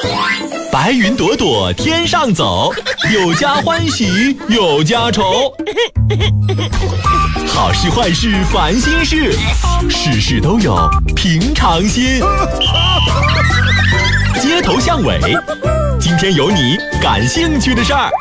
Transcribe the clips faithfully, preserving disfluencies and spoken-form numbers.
白云朵朵天上走，有家欢喜有家愁。好事坏事烦心事，事事都有平常心。街头巷尾，今天有你感兴趣的事儿。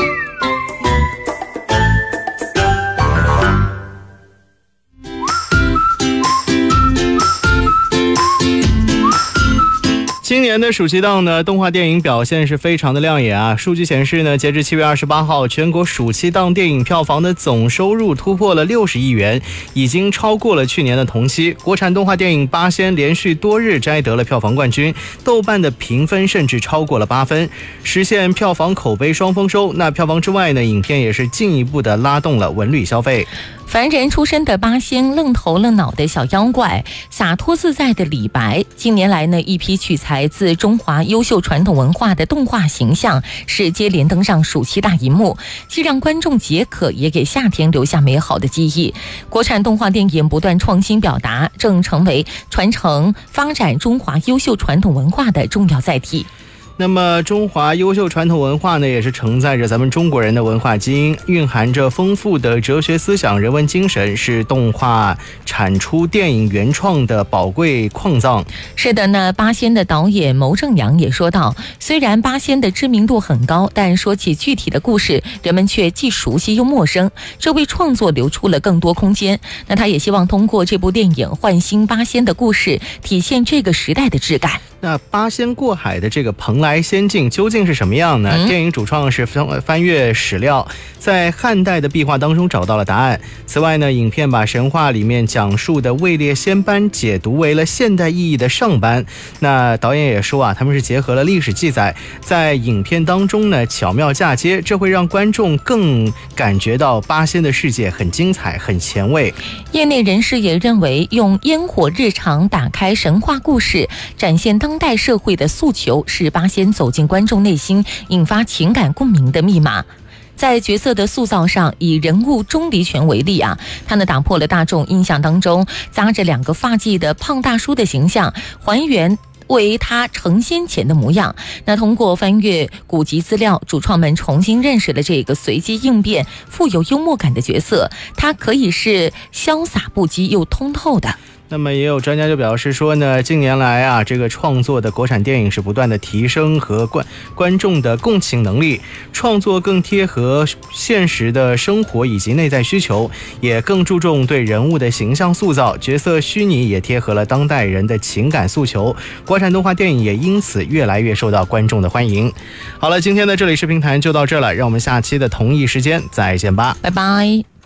今年的暑期档呢，动画电影表现是非常的亮眼啊！数据显示呢，截至七月二十八号，全国暑期档电影票房的总收入突破了六十亿元，已经超过了去年的同期。国产动画电影《八仙》连续多日摘得了票房冠军，豆瓣的评分甚至超过了八分，实现票房口碑双丰收。那票房之外呢，影片也是进一步的拉动了文旅消费。 凡人出身的八仙，愣头愣脑的小妖怪，洒脱自在的李白，近年来呢，一批取材自中华优秀传统文化的动画形象是接连登上暑期大荧幕，既让观众解渴，也给夏天留下美好的记忆。国产动画电影不断创新表达，正成为传承发展中华优秀传统文化的重要载体。 那么中华优秀传统文化呢，也是承载着咱们中国人的文化基因，蕴含着丰富的哲学思想、人文精神，是动画产出电影原创的宝贵矿藏。 是的呢，八仙的导演牟正阳也说到，虽然八仙的知名度很高，但说起具体的故事，人们却既熟悉又陌生，这为创作留出了更多空间。那他也希望通过这部电影唤醒八仙的故事，体现这个时代的质感。 那八仙过海的这个蓬莱仙境究竟是什么样呢？嗯、电影主创是翻阅史料，在汉代的壁画当中找到了答案。此外呢，影片把神话里面讲述的位列仙班解读为了现代意义的上班。那导演也说啊，他们是结合了历史记载，在影片当中呢巧妙嫁接，这会让观众更感觉到八仙的世界很精彩、很前卫。 业内人士也认为，用烟火日常打开神话故事，展现当代社会的诉求，是八仙走进观众内心，引发情感共鸣的密码。在角色的塑造上，以人物钟离权为例啊，他呢打破了大众印象当中扎着两个发髻的胖大叔的形象，还原为他成仙前的模样。那通过翻阅古籍资料，主创们重新认识了这个随机应变、富有幽默感的角色，他可以是潇洒不羁又通透的。 那么也有专家就表示说呢，近年来啊，这个创作的国产电影是不断的提升和观观众的共情能力，创作更贴合现实的生活以及内在需求，也更注重对人物的形象塑造，角色虚拟也贴合了当代人的情感诉求。国产动画电影也因此越来越受到观众的欢迎。好了，今天的这里是评谈就到这了，让我们下期的同一时间再见吧， 拜拜。